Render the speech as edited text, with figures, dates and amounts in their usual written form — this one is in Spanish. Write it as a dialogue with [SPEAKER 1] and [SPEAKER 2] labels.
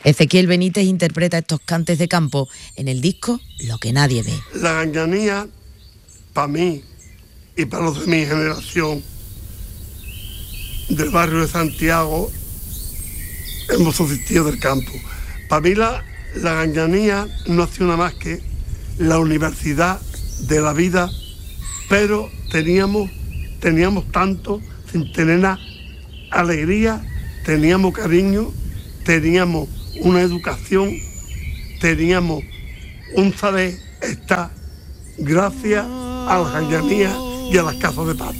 [SPEAKER 1] Ezequiel Benítez interpreta estos cantes de campo en el disco Lo que nadie ve.
[SPEAKER 2] La ganganía, para mí y para los de mi generación del barrio de Santiago, hemos subsistido del campo. Para mí la ganganía no ha sido nada más que la universidad de la vida, pero teníamos tanto sin tener alegría, teníamos cariño, teníamos una educación, teníamos un saber estar gracias a las ganganías y a las casas de paz.